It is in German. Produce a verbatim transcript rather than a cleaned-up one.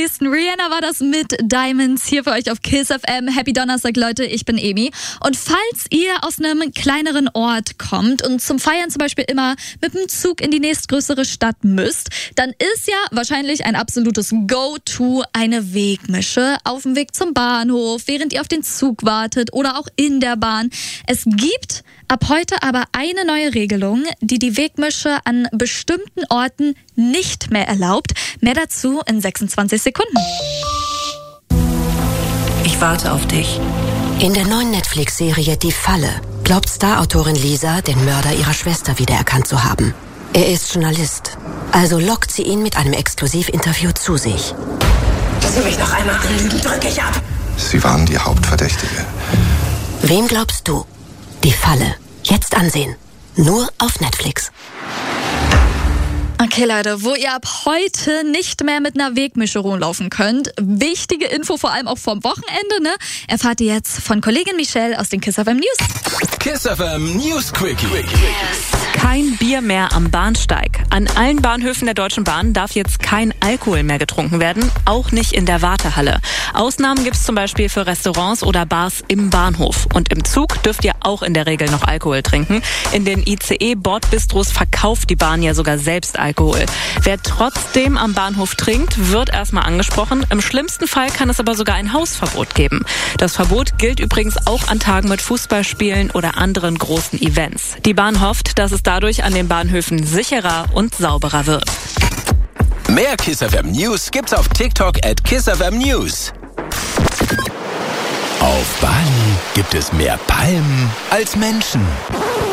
Houston. Rihanna war das mit Diamonds hier für euch auf Kiss F M. Happy Donnerstag, Leute. Ich bin Emi. Und falls ihr aus einem kleineren Ort kommt und zum Feiern zum Beispiel immer mit dem Zug in die nächstgrößere Stadt müsst, dann ist ja wahrscheinlich ein absolutes Go-To eine Wegmische auf dem Weg zum Bahnhof, während ihr auf den Zug wartet oder auch in der Bahn. Es gibt ab heute aber eine neue Regelung, die die Wegmische an bestimmten Orten nicht mehr erlaubt. Mehr dazu in sechsundzwanzig Sekunden. Ich warte auf dich. In der neuen Netflix-Serie Die Falle glaubt Star-Autorin Lisa, den Mörder ihrer Schwester wiedererkannt zu haben. Er ist Journalist. Also lockt sie ihn mit einem Exklusivinterview zu sich. Dass Sie mich noch einmal anlügen, drücke ich ab. Sie waren die Hauptverdächtige. Wem glaubst du? Die Falle. Jetzt ansehen. Nur auf Netflix. Okay, Leute, wo ihr ab heute nicht mehr mit einer Wegmische rumlaufen könnt. Wichtige Info, vor allem auch vom Wochenende, ne? Erfahrt ihr jetzt von Kollegin Michelle aus den Kiss F M News. Kiss F M News Quickie. Kein Bier mehr am Bahnsteig. An allen Bahnhöfen der Deutschen Bahn darf jetzt kein Alkohol mehr getrunken werden, auch nicht in der Wartehalle. Ausnahmen gibt es zum Beispiel für Restaurants oder Bars im Bahnhof. Und im Zug dürft ihr auch in der Regel noch Alkohol trinken. In den I C E-Bordbistros verkauft die Bahn ja sogar selbst Alkohol. Wer trotzdem am Bahnhof trinkt, wird erstmal angesprochen. Im schlimmsten Fall kann es aber sogar ein Hausverbot geben. Das Verbot gilt übrigens auch an Tagen mit Fußballspielen oder anderen großen Events. Die Bahn hofft, dass es dadurch an den Bahnhöfen sicherer und sauberer wird. Mehr Kiss F M News gibt's auf TikTok at Kiss F M News. Auf Bali gibt es mehr Palmen als Menschen.